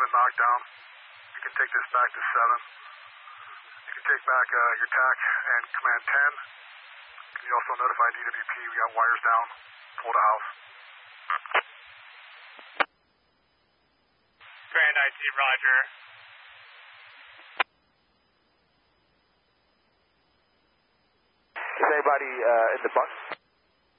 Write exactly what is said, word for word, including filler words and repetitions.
a knockdown. You can take this back to seven. You can take back uh, your T A C and command ten. Can you also notify D W P? We got wires down. Pull the house. Grand I T, roger. Is anybody uh, in the bunk?